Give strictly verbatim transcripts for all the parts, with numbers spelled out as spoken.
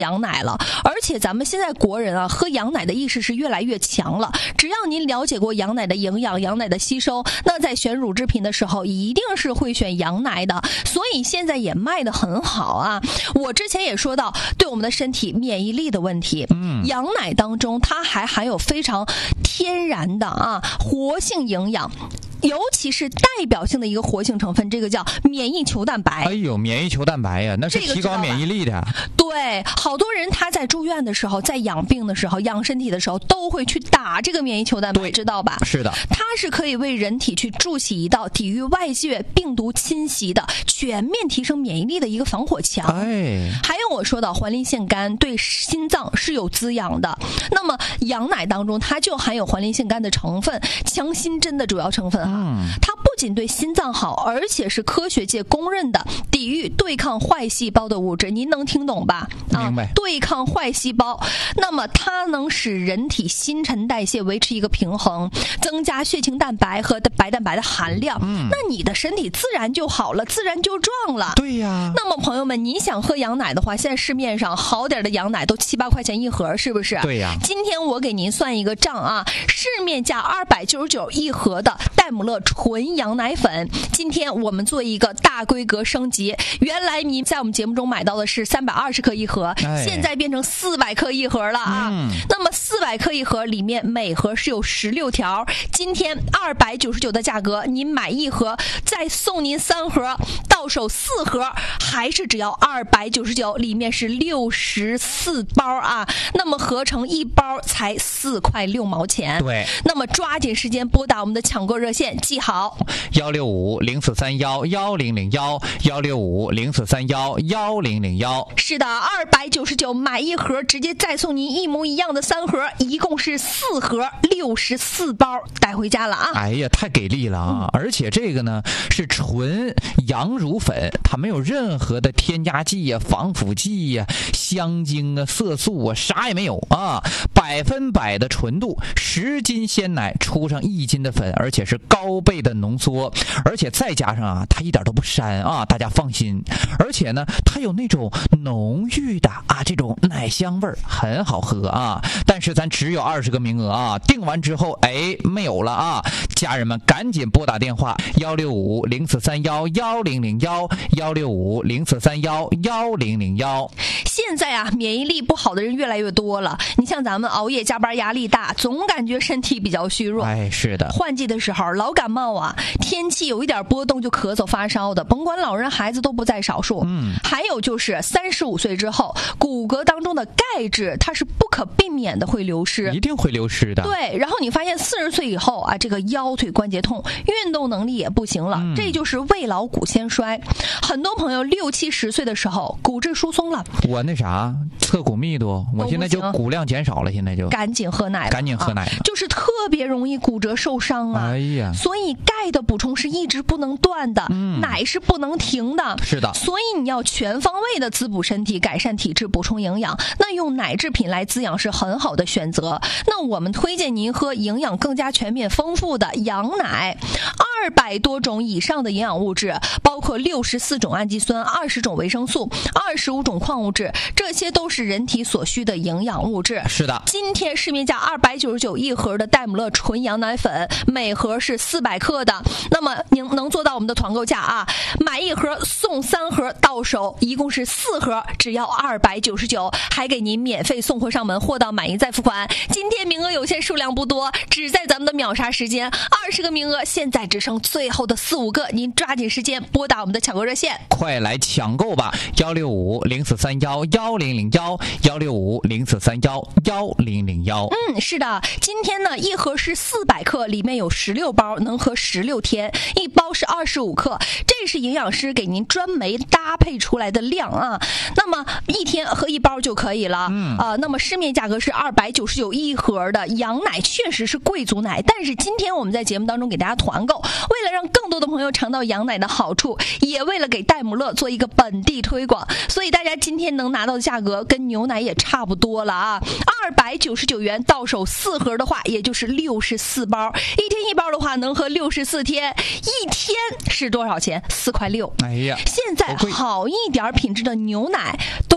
羊奶了，而且咱们现在国人啊，喝羊奶的意识是越来越强了。只要您了解过羊奶的营养、羊奶的吸收，那在选乳制品的时候，一定是会选羊奶的。所以现在也卖得很好啊。我之前也说到，对我们的身体免疫力的问题，嗯，羊奶当中它还含有非常天然的啊活性营养。尤其是代表性的一个活性成分，这个叫免疫球蛋白。 哎呦，免疫球蛋白呀，那是提高免疫力的。 对，好多人他在住院的时候，在养病的时候、养身体的时候，都会去打这个免疫球蛋白，知道吧？ 是的， 它是可以为人体去筑起一道抵御外界病毒侵袭的、全面提升免疫力的一个防火墙。 哎， 还有我说到环磷腺苷对心脏是有滋养的，那么羊奶当中它就含有环磷腺苷的成分，强心针的主要成分。嗯，它不仅对心脏好，而且是科学界公认的抵御对抗坏细胞的物质。您能听懂吧？ 明白。 啊、对抗坏细胞，那么它能使人体新陈代谢维持一个平衡，增加血清蛋白和白蛋白的含量。嗯，那你的身体自然就好了，自然就壮了。 对呀。 那么朋友们，你想喝羊奶的话，现在市面上好点的羊奶都七八块钱一盒，是不是？ 对呀。 今天我给您算一个账啊，市面价二百九十九一盒的戴姆勒纯羊奶粉，今天我们做一个大规格升级。原来你在我们节目中买到的是三百二十克一盒，哎、现在变成四百克一盒了啊。嗯、那么四百克一盒里面每盒是有十六条，今天二百九十九的价格，您买一盒再送您三盒，到手四盒还是只要二百九十九，里面是六十四包啊。那么合成一包才四块六毛钱。 对， 那么抓紧时间拨打我们的抢购热线，记好幺六五零四三幺幺零零幺幺六五零四三幺幺零零幺。 是的，二百九十九买一盒，直接再送您一模一样的三盒，一共是四盒，六十四包带回家了啊！ 哎呀，太给力了啊！嗯、而且这个呢是纯羊乳粉，它没有任何的添加剂呀、防腐剂呀、香精啊、色素啊，啥也没有啊，百分百的纯度，十斤鲜奶出上一斤的粉，而且是高倍的浓缩，而且再加上啊，它一点都不膻啊，大家放心。而且呢，它有那种浓郁的啊这种奶香味儿，很好喝啊。但是咱只有二十个名额啊，订完之后哎没有了啊，家人们赶紧拨打电话幺六五零四三幺幺零零幺幺六五零四三幺幺零零幺。 现在啊，免疫力不好的人越来越多了。你像咱们熬夜加班压力大，总感觉身体比较虚弱。 哎，是的。 换季的时候老感冒啊，天气有一点波动就咳嗽发烧的，甭管老人孩子都不在少数。嗯，还有就是三十五岁之后，骨骼当中的钙质它是不可避免的会流失， 一定会流失的。 对，然后你发现四十岁以后啊，这个腰腿关节痛，运动能力也不行了，嗯、这就是未老骨先衰。很多朋友六七十岁的时候骨质疏松了， 我那啥测骨密度，我现在就骨量减少了，现在就赶紧喝奶， 赶紧喝奶、 啊，就是特别容易骨折受伤啊。 哎呀， 所以钙的补充是一直不能断的，嗯、奶是不能停的。 是的， 所以你要全方位的滋补身体，改善体质，补充营养。那用奶制品来滋养是很好的选择。那我们推荐您喝营养更加全面丰富的羊奶，二百多种以上的营养物质，包括六十四种氨基酸、二十种维生素、二十五种矿物质，这些都是人体所需的营养物质。 是的， 今天市面价二百九十九一盒的戴姆勒纯羊奶粉，每盒是四百克的。那么您能做到我们的团购价啊？买一盒送三盒，到手一共是四盒，只要二百九十九，还给您免费送货上门，货到满意再付款。今天名额有限，数量不多，只在咱们的秒杀时间，二十个名额，现在只剩最后的四五个，您抓紧时间拨打我们的抢购热线， 快来抢购吧！幺六五零四三幺幺零零幺幺六五零四三幺幺零零幺。 嗯，是的，今天呢一盒是四百克，里面有十六包，能喝十六天，一包是二十五克，这是营养师给您专门搭配出来的量啊。那么一天喝一包就可以了。嗯啊、呃，那么市面价格是二百九十九一盒的羊奶，确实是贵族奶，但是今天我们在节目当中给大家团购，为了让更多的朋友尝到羊奶的好处，也为了给戴姆勒做一个本地推广，所以大家今天能拿到的价格跟牛奶也差不多了啊。二百九十九元到手四盒的话，也就是六十四包，一天一包的话能喝六十四天，一天是多少钱？四块六。 哎呀， 现在好一点品质的牛奶都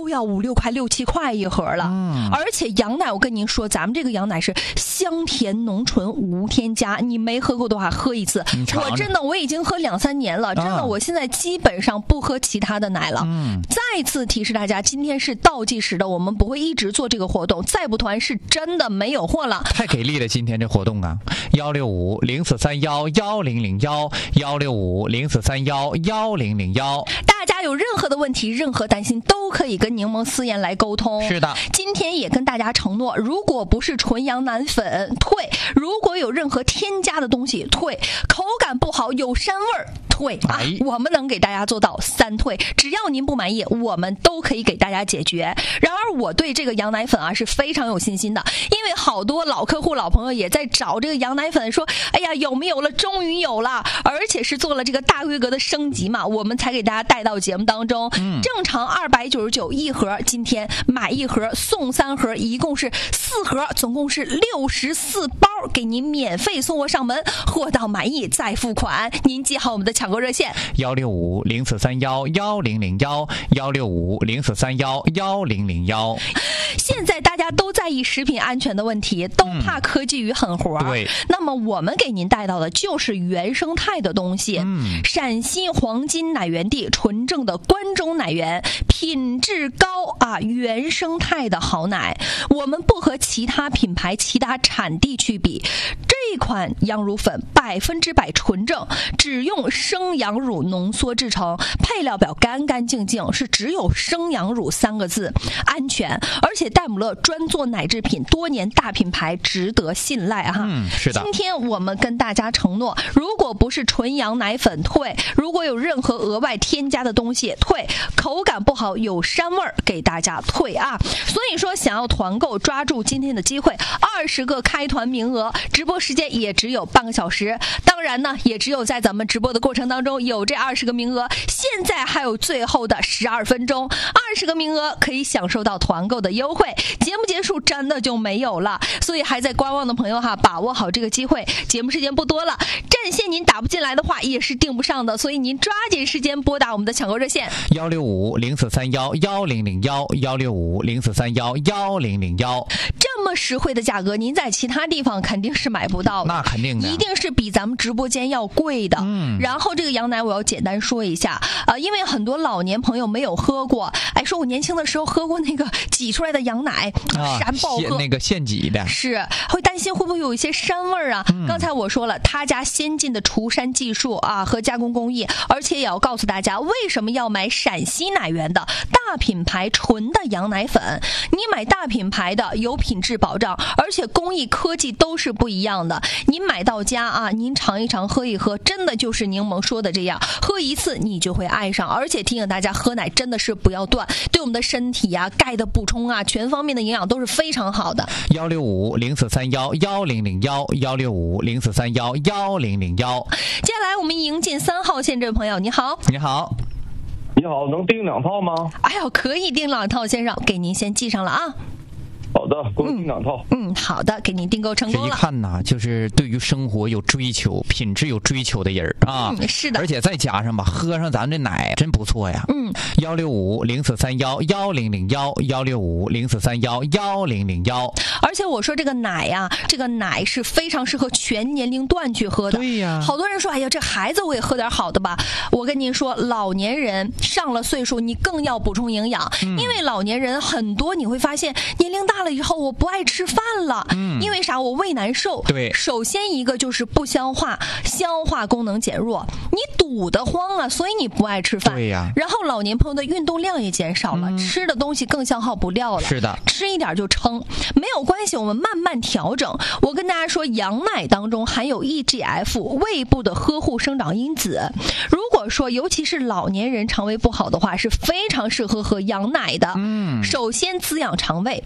都要五六块、六七块一盒了。 嗯， 而且羊奶，我跟您说，咱们这个羊奶是香甜浓纯无添加，你没喝过的话喝一次。我真的我已经喝两三年了，真的、啊、我现在基本上不喝其他的奶了。 嗯， 再次提示大家，今天是倒计时的，我们不会一直做这个活动，再不团是真的没有货了。 太给力了，今天这活动啊，幺六五零四三幺幺零零幺幺六五零四三幺幺零零幺。 大家有任何的问题、任何担心，都可以跟柠檬思妍来沟通。 是的， 今天也跟大家承诺，如果不是纯羊奶粉退，如果有任何添加的东西退，口感不好有膻味儿退啊、哎，我们能给大家做到三退，只要您不满意，我们都可以给大家解决。然而我对这个羊奶粉啊是非常有信心的，因为好多老客户、老朋友也在找这个羊奶粉，说哎呀有没有了，终于有了，而且是做了这个大规格的升级嘛，我们才给大家带到节目当中。嗯，正常二百九十九一盒，今天买一盒送三盒，一共是四盒，总共是六十四包，给您免费送货上门，货到满意再付款。您记好我们的抢购热线幺六五零四三幺幺零零幺幺六五零四三幺幺零零幺。 现在大家都在意食品安全的问题，都怕科技与狠活、 嗯、对， 那么我们给您带到的就是原生态的东西。 嗯， 陕西黄金奶源地纯正的关中奶源，品质高啊，原生态的好奶，我们不和其他品牌、其他产地去比。这款羊乳粉百分之百纯正，只用生羊乳浓缩制成，配料表干干净净，是只有生羊乳三个字，安全，而且戴姆勒专做奶制品，多年大品牌，值得信赖哈。 嗯，是的。 今天我们跟大家承诺，如果不是纯羊奶粉退，如果有任何额外添加的东西退，口感不好有膻味儿给大家退啊。所以说想要团购，抓住今天的机会，二十个开团名额，直播时间也只有半个小时，当然呢也只有在咱们直播的过程当中有这二十个名额，现在还有最后的十二分钟，二十个名额可以享受到团购的优惠，节目结束真的就没有了，所以还在观望的朋友哈，把握好这个机会，节目时间不多了，战线您打不进来的话也是订不上的，所以您抓紧时间拨打我们的抢购热线幺六五零四三幺幺零零幺幺六五零四三幺幺零零幺。 这么实惠的价格，您在其他地方肯定是买不到的， 那肯定的， 一定是比咱们直播间要贵的。 嗯， 然后这个羊奶我要简单说一下，呃，因为很多老年朋友没有喝过，哎，说我年轻的时候喝过那个挤出来的羊奶， 啊， 膻爆喝， 那个现挤的， 是会担心会不会有一些膻味啊？嗯、刚才我说了，他家先进的除膻技术啊和加工工艺，而且也要告诉大家为什么要买陕西奶源的大品牌纯的羊奶粉。你买大品牌的有品质保障，而且工艺科技都是不一样的。您买到家啊，您尝一尝，喝一喝，真的就是柠檬说的这样，喝一次你就会爱上。而且提醒大家，喝奶真的是不要断，对我们的身体啊、钙的补充啊、全方面的营养都是非常好的。 幺六五零四三幺幺零零幺幺六五零四三幺幺零零幺。 接下来我们迎进三号线这位朋友，你好。 你好。 你好，能订两套吗？ 哎呦，可以订两套，先生，给您先记上了啊。 好的，给我订两套。 嗯，嗯好的，给您订购成功了。 这一看呐，就是对于生活有追求、品质有追求的人啊。 嗯，是的。 而且再加上吧，喝上咱这奶真不错呀。 嗯。 幺六五零四三幺幺零零幺幺六五零四三幺幺零零幺。 而且我说这个奶呀、啊，这个奶是非常适合全年龄段去喝的。 对呀。 好多人说，哎呀，这孩子我也喝点好的吧。我跟您说，老年人上了岁数，你更要补充营养，嗯、因为老年人很多你会发现年龄大了以后，我不爱吃饭了。嗯。因为啥？我胃难受。 对。 首先一个就是不消化，消化功能减弱，你堵得慌啊，所以你不爱吃饭。 对呀。 然后老年朋友的运动量也减少了，嗯、吃的东西更消耗不掉了。 是的。吃一点就撑，没有关系，我们慢慢调整。我跟大家说，羊奶当中含有 E G F 胃部的呵护生长因子。如果说尤其是老年人肠胃不好的话，是非常适合喝羊奶的。嗯。首先滋养肠胃。 对。 第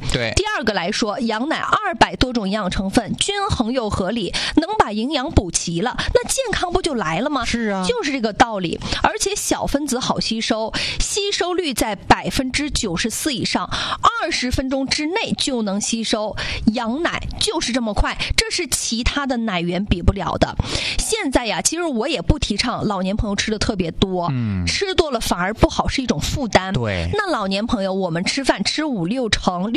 二个来说，羊奶二百多种营养成分，均衡又合理，能把营养补齐了，那健康不就来了吗？ 是啊， 就是这个道理。而且小分子好吸收，吸收率在百分之九十四以上，二十分钟之内就能吸收。羊奶就是这么快，这是其他的奶源比不了的。现在呀，其实我也不提倡老年朋友吃的特别多，嗯，吃多了反而不好，是一种负担。 对， 那老年朋友，我们吃饭吃五六成。